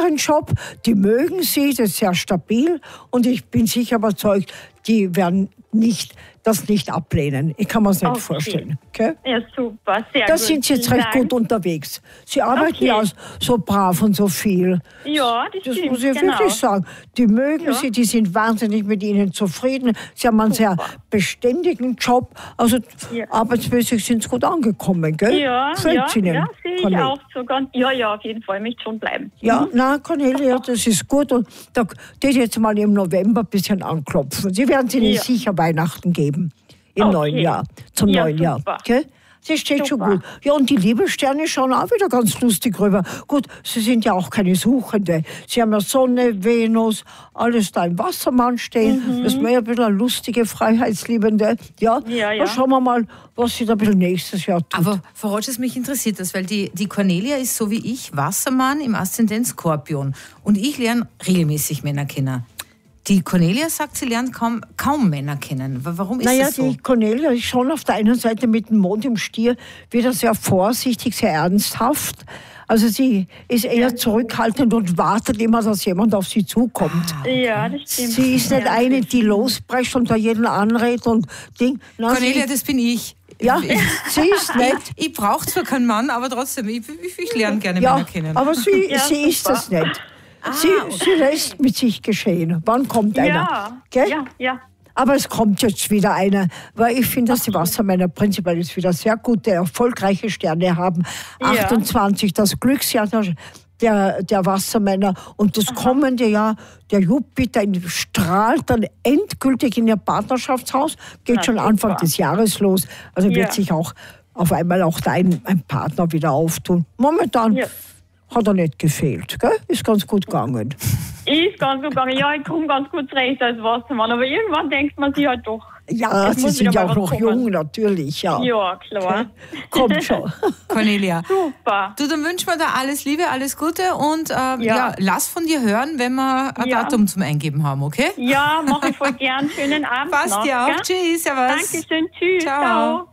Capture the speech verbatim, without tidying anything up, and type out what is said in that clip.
ihren Job, die mögen sie, das ist sehr stabil und ich bin sicher überzeugt, die werden nicht, das nicht ablehnen. Ich kann mir das nicht Okay. vorstellen. Okay? Ja, super, sehr Da gut. sind Sie jetzt Vielen recht Dank. gut unterwegs. Sie arbeiten Okay. ja so brav und so viel. Ja, das, Das stimmt, muss ich genau. wirklich sagen. Die mögen Ja. Sie, die sind wahnsinnig mit Ihnen zufrieden. Sie haben einen sehr beständigen Job. Also Ja. arbeitsmäßig sind Sie gut angekommen, gell? Ja, Gefällt ja, Ihnen, ja, sehe ich Cornelia? auch so ganz. Ja, ja, auf jeden Fall, ich möchte schon bleiben. Ja, na Cornelia, das ist gut. Und da geht jetzt mal im November ein bisschen anklopfen. Sie werden Ihnen Ja. sicher Weihnachten geben. Im Okay. neuen Jahr. Zum Ja, neuen Jahr. super. Okay? Das steht schon Super. gut. Ja, und die Liebessterne schauen auch wieder ganz lustig rüber. Gut, Sie sind ja auch keine Suchende. Sie haben ja Sonne, Venus, alles da im Wassermann stehen. Das wäre ja ein bisschen eine lustige, freiheitsliebende. Ja, Ja, ja. dann schauen wir mal, was sie da ein bisschen nächstes Jahr tut. Aber Frau Rogers, mich interessiert das, weil die, die Cornelia ist so wie ich Wassermann im Aszendent Skorpion. Und ich lerne regelmäßig Männer kennen. Die Cornelia sagt, sie lernt kaum, kaum Männer kennen. Warum ist Naja, das so? die Cornelia ist schon auf der einen Seite mit dem Mond im Stier wieder sehr vorsichtig, sehr ernsthaft. Also sie ist eher zurückhaltend und wartet immer, dass jemand auf sie zukommt. Ja, das stimmt. Sie ist nicht ja, eine, die losbrecht und da jeden anredet und Ding. Na, Cornelia, sie, das bin ich. ja, sie ist nett. Ich, ich brauche zwar keinen Mann, aber trotzdem, ich, ich, ich lerne gerne Ja, Männer kennen. aber sie, Ja, sie ist super. das nicht. Ah, Sie, sie lässt mit sich geschehen. Wann kommt einer? Ja, Gell? ja, ja. Aber es kommt jetzt wieder einer, weil ich finde, dass die Wassermänner prinzipiell jetzt wieder sehr gute, erfolgreiche Sterne haben. Ja. achtundzwanzig, das Glücksjahr der, der, der Wassermänner. Und das kommende Jahr, der Jupiter strahlt dann endgültig in ihr Partnerschaftshaus, geht Na, schon Anfang super. des Jahres los. Also Ja. wird sich auch auf einmal auch da ein, ein Partner wieder auftun. Momentan Ja. hat er nicht gefehlt, gell? Ist ganz gut gegangen. Ist ganz gut gegangen. Ja, ich komme ganz gut zurecht als Wassermann. Aber irgendwann denkt man sich halt doch. Ja, Es Sie muss sind wieder ja mal auch was noch kommen. jung, natürlich, ja. Ja, klar. Kommt schon. Cornelia, Super. du, dann wünschen wir dir alles Liebe, alles Gute und äh, ja. Ja, lass von dir hören, wenn wir ein Ja. Datum zum Eingeben haben, okay? Ja, mache ich voll gern. Schönen Abend Passt noch. dir auch. gell? Tschüss, servus. Dankeschön. Tschüss. Ciao. Ciao.